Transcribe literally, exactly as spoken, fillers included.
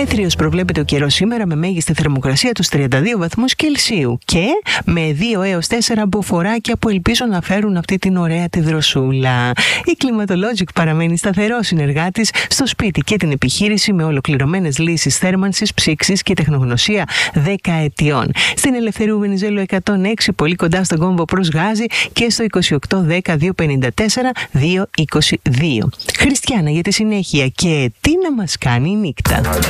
Έθριος προβλέπεται ο καιρός σήμερα με μέγιστη θερμοκρασία τους τριάντα δύο βαθμούς Κελσίου και με δύο έως τέσσερα μποφοράκια που ελπίζω να φέρουν αυτή την ωραία τη δροσούλα. Η Climatologic παραμένει σταθερός συνεργάτης στο σπίτι και την επιχείρηση με ολοκληρωμένες λύσεις θέρμανσης, ψήξης και τεχνογνωσία δεκαετιών. Στην Ελευθερίου Βενιζέλου εκατόν έξι, πολύ κοντά στον κόμβο προς Γάζη και στο είκοσι οκτώ δέκα διακόσια πενήντα τέσσερα διακόσια είκοσι δύο. Χριστιανά για τη συνέχεια και τι να μας κάνει η νύχτα.